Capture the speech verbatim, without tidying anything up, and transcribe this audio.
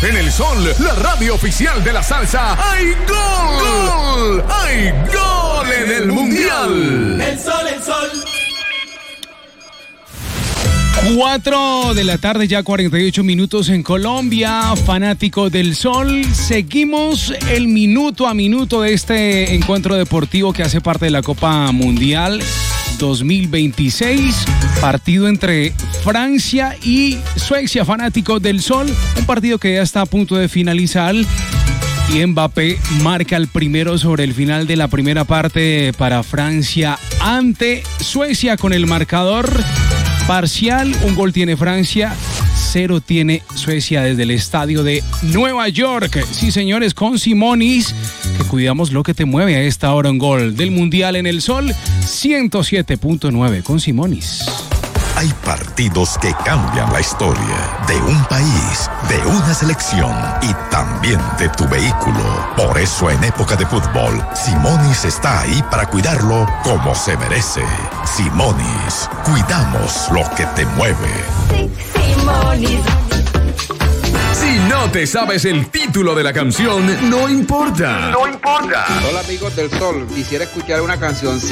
En el Sol, la radio oficial de la salsa, ¡hay gol! ¡Gol! ¡Hay gol en el Mundial! El Sol, el Sol. Cuatro de la tarde, ya cuarenta y ocho minutos en Colombia, fanáticos del Sol. Seguimos el minuto a minuto de este encuentro deportivo que hace parte de la Copa Mundial dos mil veintiséis. Partido entre Francia y Suecia, fanáticos del Sol. Un partido que ya está a punto de finalizar. Y Mbappé marca el primero sobre el final de la primera parte para Francia ante Suecia con el marcador parcial. Un gol tiene Francia, cero tiene Suecia desde el estadio de Nueva York. Sí, señores, con Simonis, que cuidamos lo que te mueve a esta hora. Un gol del Mundial en el Sol, ciento siete punto nueve con Simonis. Hay partidos que cambian la historia de un país, de una selección y también de tu vehículo. Por eso en época de fútbol, Simonis está ahí para cuidarlo como se merece. Simonis, cuidamos lo que te mueve. Sí, Simonis. Si no te sabes el título de la canción, no importa. No importa. Hola amigos del Sol, quisiera escuchar una canción.